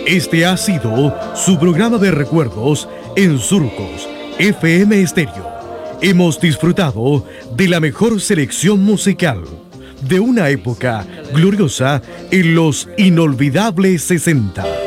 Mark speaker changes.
Speaker 1: Este ha sido su programa de recuerdos en Surcos FM Estéreo. Hemos disfrutado de la mejor selección musical de una época gloriosa en los inolvidables 60.